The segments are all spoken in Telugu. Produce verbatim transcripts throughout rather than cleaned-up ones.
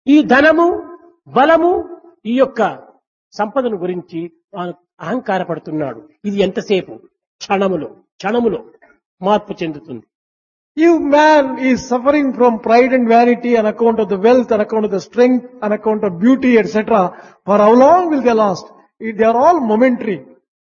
ఈ ధనము బలము ఈ యొక్క సంపదను గురించి తాను అహంకారపడుతున్నాడు. ఇది ఎంతసేపు? క్షణములో క్షణములో మార్పు చెందుతుంది. If man is suffering from pride and vanity on account of the wealth, on account of the strength, on account of beauty, et cetera, for how long will they last? They are all momentary.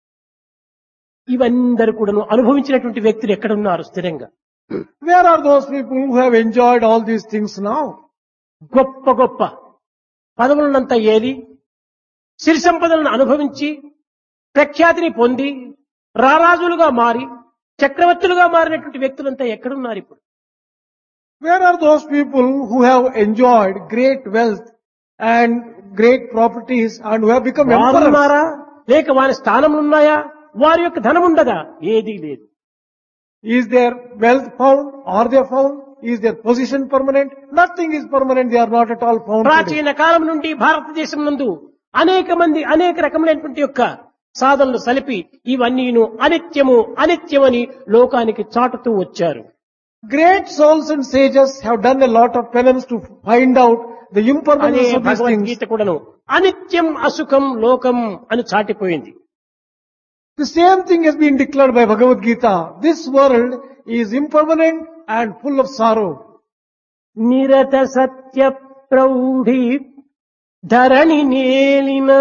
ఇవందరూ కూడాను అనుభవించినటువంటి వ్యక్తులు ఎక్కడున్నారు స్థిరంగా? Where are those people who have enjoyed all these things now? గొప్ప గొప్ప పదవులనంతా ఏలి సిరి సంపదలను అనుభవించి ప్రఖ్యాతిని పొంది రారాజులుగా మారి చక్రవర్తులుగా మారినటువంటి వ్యక్తులంతా ఎక్కడున్నారు ఇప్పుడు? Where are those people who have enjoyed great wealth and great properties and who have become emperors? వారున్నారా లేక వారి స్థానములు ఉన్నాయా? వారి యొక్క ధనం ఉండదా? ఏదీ లేదు. Is their wealth found? Are they found? Is their position permanent? Nothing is permanent. They are not at all found today. ప్రాచీన కాలం నుండి భారతదేశం నందు అనేక మంది అనేక రకములైనటువంటి యొక్క సాధనలు సలిపి ఇవన్నీను అనిత్యము అనిత్యమని లోకానికి చాటుతూ వచ్చారు. Great souls and sages have done a lot of penance to find out the అదే impermanence of these Bhagavad Gita things. కూడాను అనిత్యం అసుఖం లోకం అని చాటిపోయింది. The same thing has been declared by Bhagavad Gita. This world is impermanent and full of sorrow. నిరత Satya ప్రౌఢి Dharani నేలిన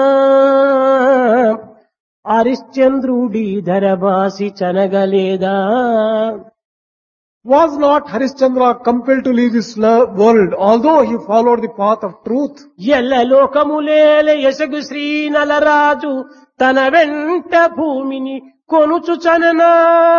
హరిశ్చంద్రుడి ధరబాసి చనగలేదా? Was not Harishchandra compelled to leave this lo- world, although he followed the path of truth? ఎల్ల లోకములేల యశగు శ్రీ నలరాజు తన వెంట భూమిని కొనుచు చననా.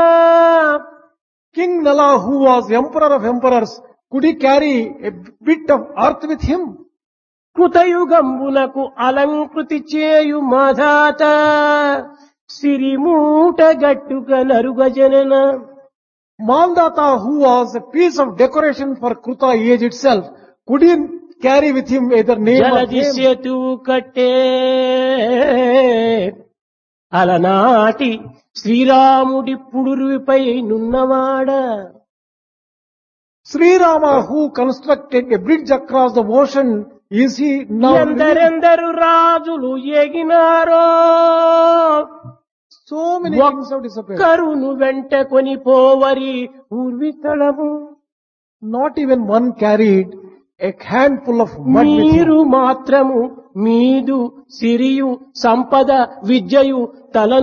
King Nala, who was emperor of emperors, could he carry a bit of earth with him? కృతయుగంబునకు అలంకృతి చేయు మాధాత సిరిమూట గట్టుక నరుగజనన. Mandata, who was a piece of decoration for Kruta age itself, could he carry with him either name or జలది fame? సేతువు కట్టే అలనాటి శ్రీరాముడి పుడురుపై నున్నవాడ. Sri Rama, who constructed a bridge across the ocean, is he now living? ఎందరెందరు రాజులు ఎగినారో So many things have disappeared. కరును వెంట కొని పోవరి ఊర్వితళము. Not even one carried a handful of mud with him. మీరు మాత్రము మీదు సిరియు సంపద విద్యయు తల